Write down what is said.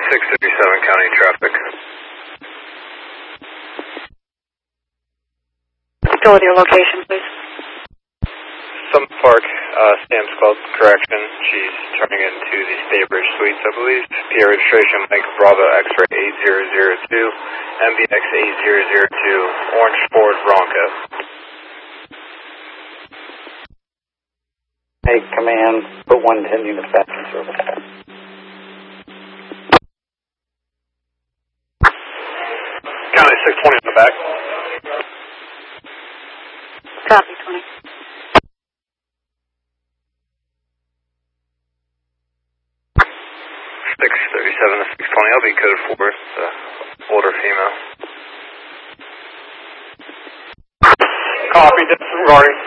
637 county traffic. Facility or location, please. Some Park, Sam's Club, correction. She's turning into the Staybridge Suites, I believe. PA registration, Mike Bravo X-ray 8002, MBX 8002, Orange Ford Bronco. Hey, command, put 110 units back in service. County 620 in the back. Copy, 20. 637 to 620, I'll be coded for the older female. Copy, disregarding.